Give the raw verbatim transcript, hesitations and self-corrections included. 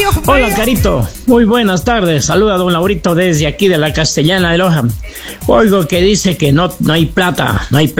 Dios mío. Hola, Carito. Muy buenas tardes. Saluda a don Laurito desde aquí de la Castellana de Loja. Oigo que dice que no, no hay plata, no hay plata.